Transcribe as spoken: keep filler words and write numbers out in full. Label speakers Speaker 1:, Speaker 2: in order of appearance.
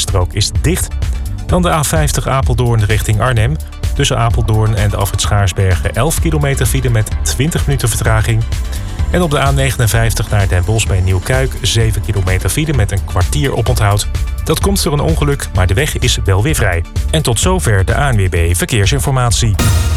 Speaker 1: rijstrook is dicht. Dan de A vijftig Apeldoorn richting Arnhem. Tussen Apeldoorn en de afrit Schaarsbergen elf kilometer file met twintig minuten vertraging. En op de A negenenvijftig naar Den Bosch bij Nieuwkuik zeven kilometer file met een kwartier oponthoud. Dat komt door een ongeluk, maar de weg is wel weer vrij. En tot zover de A N W B Verkeersinformatie.